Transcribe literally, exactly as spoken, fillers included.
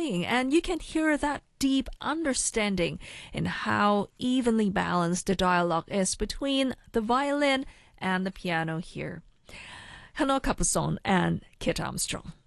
playing, and you can hear that deep understanding in how evenly balanced the dialogue is between the violin and the piano here. Hanno Capuçon and Kit Armstrong.